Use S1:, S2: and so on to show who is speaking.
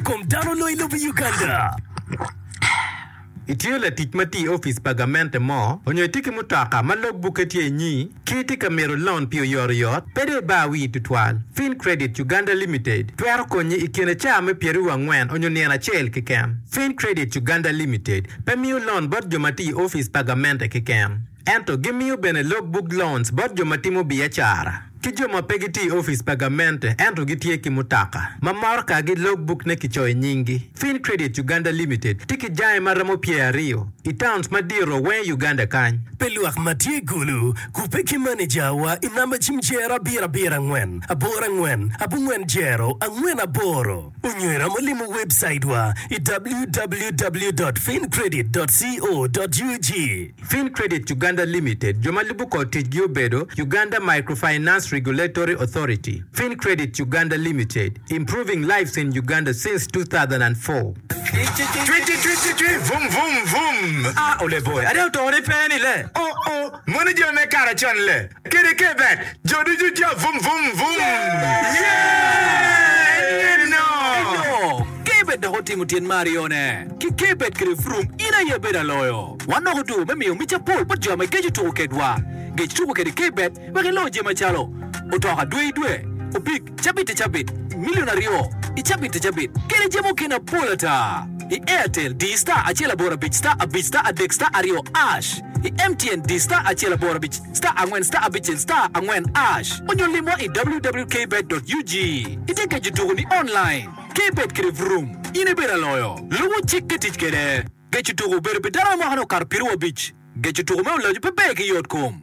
S1: kom dano lo ilubu Uganda.
S2: Itio la tikmati office pagamente mo, onyo tiki mutaka malog buketi nyi, kiti kamero loan pio yot, pede bawi tutwal. Fin Credit Uganda Limited, tuero konyi ikene chame pieru wangwen onyo niana chel kikem. Fin Credit Uganda Limited, pemiu loan bot jomati office pagamente kikem. Ento gimiu bene logbook loans bot jomati biachara. Kijoma pegiti office pagamente ento gitie kimutaka. Mamorka gi logbook ne kichoy nyingi. Fin Credit Uganda Limited tiki jai maramo Rio. Itowns madiro we Uganda kany.
S1: Peluak matie gulu kupeki manager wa inamba chimjera bira ngwen. Abora ngwen, abungwen jero, angwen aboro. Unywera molimu website wa www.fincredit.co.ug.
S2: Fin Credit Uganda Limited jomalibu kotij bedo Uganda Microfinance Regulatory Authority. Fin Credit Uganda Limited, improving lives in Uganda since 2004.
S3: 2023, vum vum vum. Ah, ole boy, I don't know penny le. Oh, money you make a chan le. Kede kebet, jodi juja vum vum vum. Yeah, no.
S4: Kebet the hoti mutien Marione. Ki kebet krif room ina ye beda loyo. Wano hudu memi umicha pol but jama geju to kedwa. Geju to kedi kebet, wake lo jema chalo. Otoha dwe. Obik chabit. Millionario. Ichabit. Kede jemo kena polata. I Airtel D-Star achela bora beach star a beach star a deck star ario ash. I MTN D-Star achela bora beach star angwen star a beach star angwen ash. Onyo limo I www.kbet.ug. Iteke jutugu ni online. Kbet krif room. Ine bera loyo. Lumu chiketich kede. Gechutugu bere petara mahano karpiruwa beach. Gechutugu meo loju pepeke yotkom.